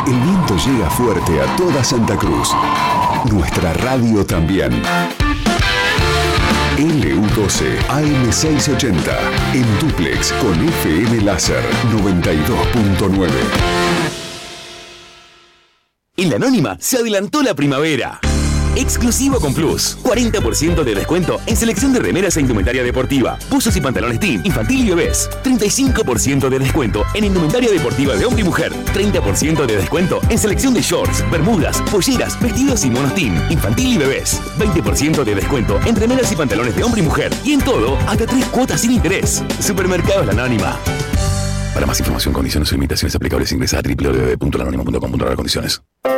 El viento llega fuerte a toda Santa Cruz. Nuestra radio también. LU12 AM680 en dúplex con FM Láser 92.9. En La Anónima se adelantó la primavera. Exclusivo con Plus. 40% de descuento en selección de remeras e indumentaria deportiva, buzos y pantalones team, infantil y bebés. 35% de descuento en indumentaria deportiva de hombre y mujer. 30% de descuento en selección de shorts, bermudas, polleras, vestidos y monos team, infantil y bebés. 20% de descuento en remeras y pantalones de hombre y mujer. Y en todo, hasta 3 cuotas sin interés. Supermercados La Anónima. Para más información, condiciones y limitaciones aplicables, ingresa a www.lanónima.com.ar. Condiciones.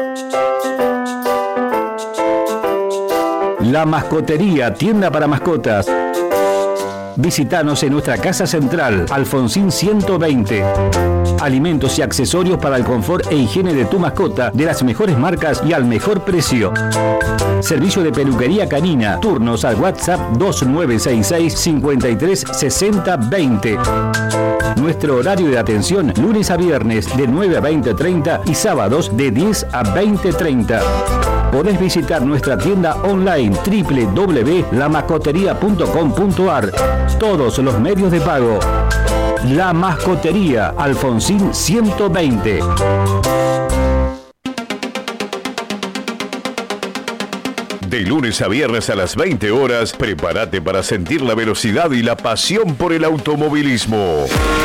La Mascotería, tienda para mascotas. Visítanos en nuestra casa central, Alfonsín 120. Alimentos y accesorios para el confort e higiene de tu mascota, de las mejores marcas y al mejor precio. Servicio de peluquería canina. Turnos al WhatsApp 2966 53 60 20. Nuestro horario de atención, lunes a viernes de 9 a 20:30 y sábados de 10 a 20:30. Podés visitar nuestra tienda online www.lamascoteria.com.ar. Todos los medios de pago. La Mascotería, Alfonsín 120. De lunes a viernes a las 20 horas, prepárate para sentir la velocidad y la pasión por el automovilismo.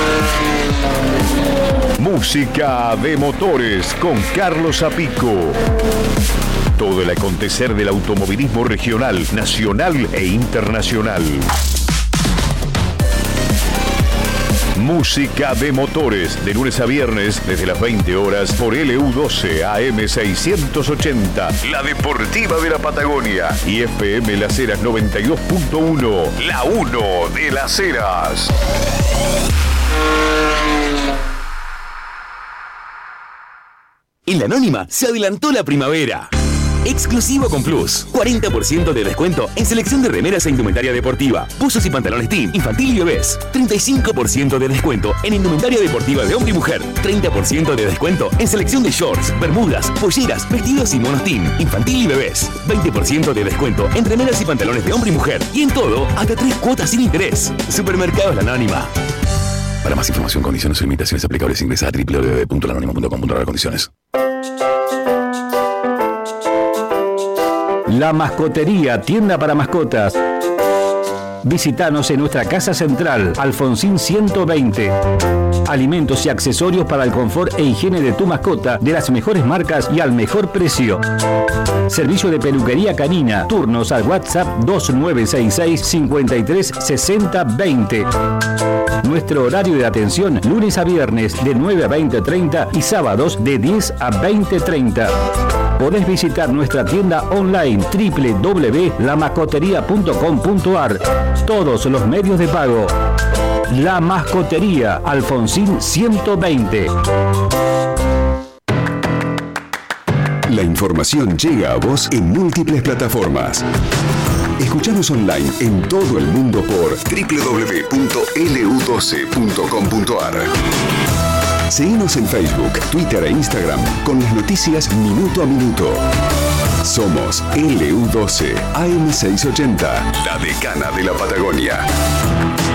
Música de motores con Carlos Zapico. Todo el acontecer del automovilismo regional, nacional e internacional. Música de motores, de lunes a viernes, desde las 20 horas, por LU12 AM680, la deportiva de la Patagonia, y FM Las Heras 92.1, la 1 de Las Heras. En La Anónima se adelantó la primavera. Exclusivo con Plus. 40% de descuento en selección de remeras e indumentaria deportiva, buzos y pantalones team, infantil y bebés. 35% de descuento en indumentaria deportiva de hombre y mujer. 30% de descuento en selección de shorts, bermudas, polleras, vestidos y monos team, infantil y bebés. 20% de descuento en remeras y pantalones de hombre y mujer. Y en todo, hasta 3 cuotas sin interés. Supermercados La Anónima. Para más información, condiciones y limitaciones aplicables, ingresa a www.lanónima.com.ar. Condiciones. La Mascotería, tienda para mascotas. Visítanos en nuestra casa central, Alfonsín 120. Alimentos y accesorios para el confort e higiene de tu mascota, de las mejores marcas y al mejor precio. Servicio de peluquería canina. Turnos al WhatsApp 2966 53 60 20. Nuestro horario de atención, lunes a viernes de 9 a 20:30 y sábados de 10 a 20:30. Podés visitar nuestra tienda online www.lamascoteria.com.ar. Todos los medios de pago. La Mascotería, Alfonsín 120. La información llega a vos en múltiples plataformas. Escuchanos online en todo el mundo por www.lu12.com.ar. Seguinos en Facebook, Twitter e Instagram con las noticias minuto a minuto. Somos LU12 AM680, la decana de la Patagonia.